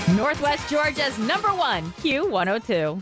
Northwest Georgia's #1 Q102.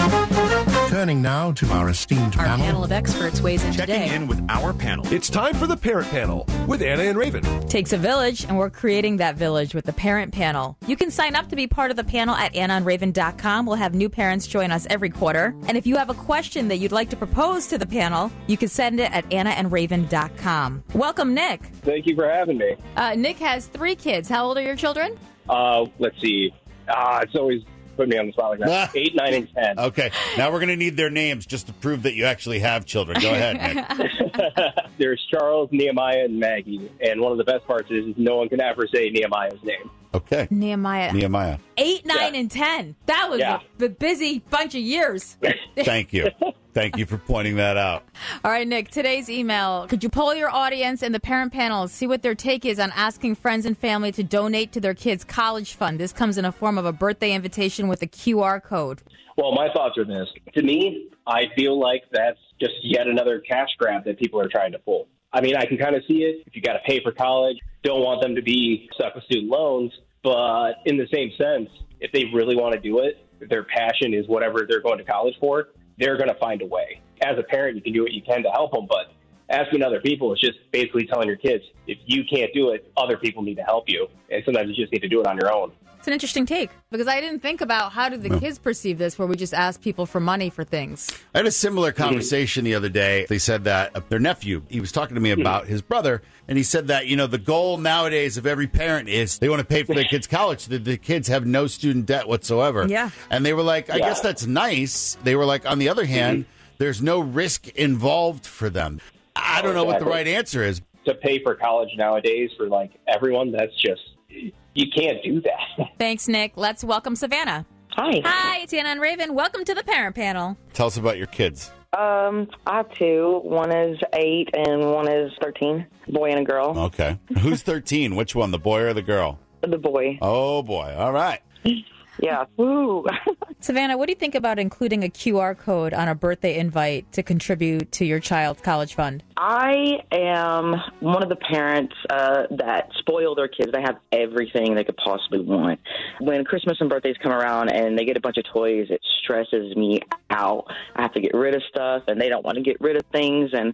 Turning now to our esteemed Our panel. panel of experts weighs in Checking today. in with our panel. It's time for the Parent Panel with Anna and Raven. Takes a village, and we're creating that village with the Parent Panel. You can sign up to be part of the panel at AnnaandRaven.com. We'll have new parents join us every quarter. And if you have a question that you'd like to propose to the panel, you can send it at AnnaandRaven.com. Welcome, Nick. Thank you for having me. Nick has 3 kids. How old are your children? Let's see. It's always put me on the spot like that. 8, 9, and 10. Okay, now we're going to need their names just to prove that you actually have children. Go ahead, Nick. There's Charles, Nehemiah, and Maggie. And one of the best parts is no one can ever say Nehemiah's name. Okay. Nehemiah. 8, 9, and 10. That was a busy bunch of years. Thank you. Thank you for pointing that out. All right, Nick, today's email. Could you poll your audience and the parent panel, see what their take is on asking friends and family to donate to their kids' college fund? This comes in a form of a birthday invitation with a QR code. Well, my thoughts are this. To me, I feel like that's just yet another cash grab that people are trying to pull. I mean, I can kind of see it. If you got to pay for college, don't want them to be stuck with student loans. But in the same sense, if they really want to do it, if their passion is whatever they're going to college for, they're going to find a way. As a parent, you can do what you can to help them, but asking other people is just basically telling your kids, if you can't do it, other people need to help you. And sometimes you just need to do it on your own. It's an interesting take, because I didn't think about how do the kids perceive this, where we just ask people for money for things. I had a similar conversation the other day. They said that their nephew, he was talking to me about his brother, and he said that, the goal nowadays of every parent is they want to pay for their kids' college so that the kids have no student debt whatsoever. Yeah. And they were like, I guess that's nice. They were like, on the other hand, there's no risk involved for them. I don't know what the right answer is. To pay for college nowadays for, everyone, that's just... You can't do that. Thanks, Nick. Let's welcome Savannah. Hi. Hi, it's Anna and Raven. Welcome to the parent panel. Tell us about your kids. I have 2. One is 8 and one is 13. Boy and a girl. Okay. Who's 13? Which one, the boy or the girl? The boy. Oh, boy. All right. Yeah. Woo. Savannah, what do you think about including a QR code on a birthday invite to contribute to your child's college fund? I am one of the parents that spoil their kids. They have everything they could possibly want. When Christmas and birthdays come around and they get a bunch of toys, it stresses me out. I have to get rid of stuff, and they don't want to get rid of things. And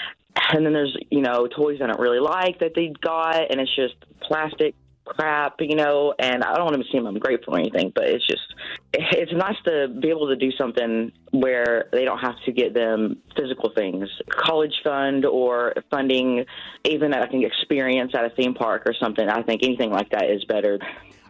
then there's, toys I don't really like that they got, and it's just plastic crap, and I don't want them to seem ungrateful or anything, but it's nice to be able to do something where they don't have to get them physical things. College fund or funding, even like an experience at a theme park or something. I think anything like that is better.